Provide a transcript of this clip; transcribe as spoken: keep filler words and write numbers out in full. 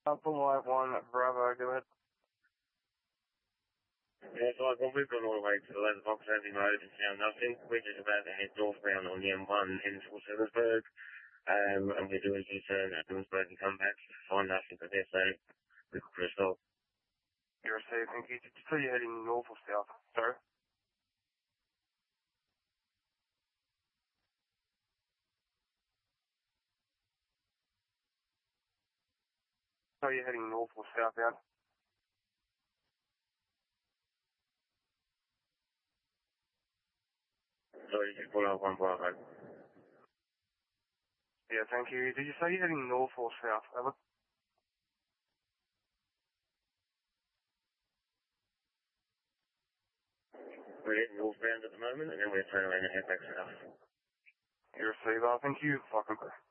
Alpha White one, Bravo, go ahead. Yeah, so I've we've gone all the way to the Letterbox Abbey Road and found nothing. We're just about to head northbound on the M one in towards Edinburgh, um, and we're doing a U-turn at Edinburgh and come back to find nothing but this, so we could put a stop. You're safe, thank you. Did you say you're heading north or south? Sorry? So you're heading north or southbound? Sorry, just pull up one Bravo. Yeah, thank you. Did you say you're heading north or south? Over. We're heading northbound at the moment, and then we're turning around and head back south. You're safe, uh, thank you. Fucking